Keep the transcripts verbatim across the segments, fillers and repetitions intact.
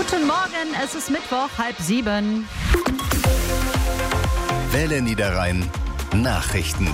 Guten Morgen, es ist Mittwoch, halb sieben. Welle Niederrhein Nachrichten.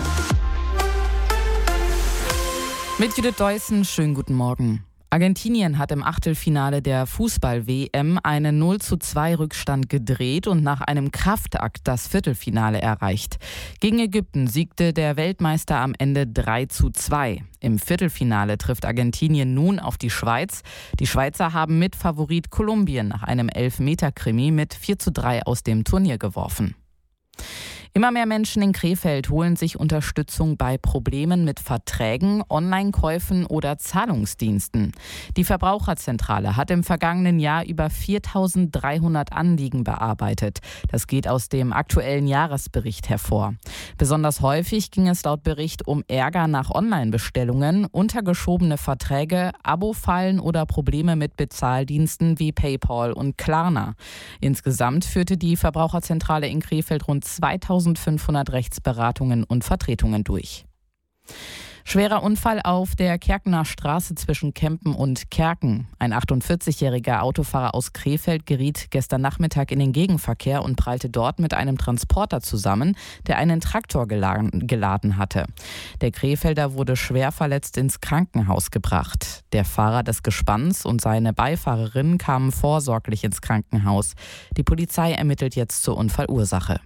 Mit Judith Deussen, schönen guten Morgen. Argentinien hat im Achtelfinale der Fußball-W M einen null zu zwei Rückstand gedreht und nach einem Kraftakt das Viertelfinale erreicht. Gegen Ägypten siegte der Weltmeister am Ende drei zu zwei. Im Viertelfinale trifft Argentinien nun auf die Schweiz. Die Schweizer haben mit Favorit Kolumbien nach einem Elfmeter-Krimi mit vier zu drei aus dem Turnier geworfen. Immer mehr Menschen in Krefeld holen sich Unterstützung bei Problemen mit Verträgen, Online-Käufen oder Zahlungsdiensten. Die Verbraucherzentrale hat im vergangenen Jahr über viertausenddreihundert Anliegen bearbeitet. Das geht aus dem aktuellen Jahresbericht hervor. Besonders häufig ging es laut Bericht um Ärger nach Online-Bestellungen, untergeschobene Verträge, Abo-Fallen oder Probleme mit Bezahldiensten wie PayPal und Klarna. Insgesamt führte die Verbraucherzentrale in Krefeld rund zweitausendfünfhundert Rechtsberatungen und Vertretungen durch. Schwerer Unfall auf der Kerkener Straße zwischen Kempen und Kerken. Ein achtundvierzigjähriger Autofahrer aus Krefeld geriet gestern Nachmittag in den Gegenverkehr und prallte dort mit einem Transporter zusammen, der einen Traktor geladen hatte. Der Krefelder wurde schwer verletzt ins Krankenhaus gebracht. Der Fahrer des Gespanns und seine Beifahrerin kamen vorsorglich ins Krankenhaus. Die Polizei ermittelt jetzt zur Unfallursache.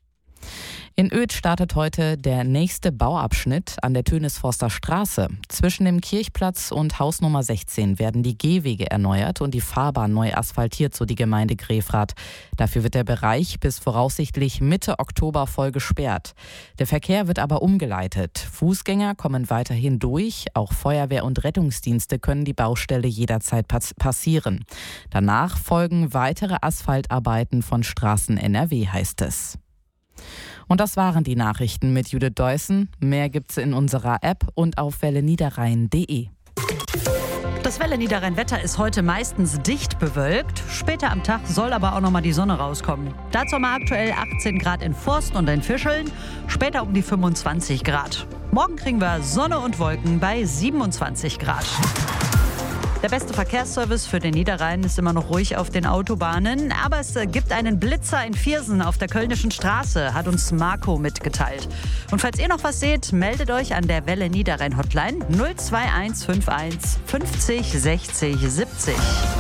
In Oedt startet heute der nächste Bauabschnitt an der Tönisforster Straße. Zwischen dem Kirchplatz und Haus Nummer sechzehn werden die Gehwege erneuert und die Fahrbahn neu asphaltiert, so die Gemeinde Grefrath. Dafür wird der Bereich bis voraussichtlich Mitte Oktober voll gesperrt. Der Verkehr wird aber umgeleitet. Fußgänger kommen weiterhin durch. Auch Feuerwehr und Rettungsdienste können die Baustelle jederzeit pass- passieren. Danach folgen weitere Asphaltarbeiten von Straßen N R W, heißt es. Und das waren die Nachrichten mit Judith Deussen. Mehr gibt's in unserer App und auf welle niederrhein punkt de. Das Welle Niederrhein-Wetter ist heute meistens dicht bewölkt. Später am Tag soll aber auch noch mal die Sonne rauskommen. Dazu haben wir aktuell achtzehn Grad in Forst und in Fischeln, später um die fünfundzwanzig Grad. Morgen kriegen wir Sonne und Wolken bei siebenundzwanzig Grad. Der beste Verkehrsservice für den Niederrhein ist immer noch ruhig auf den Autobahnen. Aber es gibt einen Blitzer in Viersen auf der Kölnischen Straße, hat uns Marco mitgeteilt. Und falls ihr noch was seht, meldet euch an der Welle Niederrhein Hotline null zwei eins fünf eins fünfzig sechzig siebzig.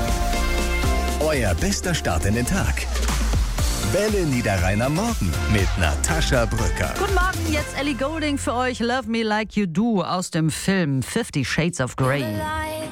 Euer bester Start in den Tag. Welle Niederrhein am Morgen mit Natascha Brücker. Guten Morgen, jetzt Ellie Goulding für euch. Love Me Like You Do aus dem Film Fifty Shades of Grey.